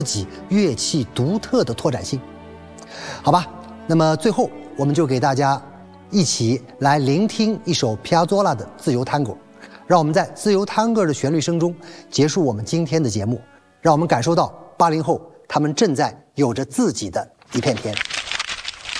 己乐器独特的拓展性。好吧，那么最后我们就给大家一起来聆听一首皮亚佐拉的自由探戈，让我们在自由探戈的旋律声中结束我们今天的节目，让我们感受到80后他们正在有着自己的一片天。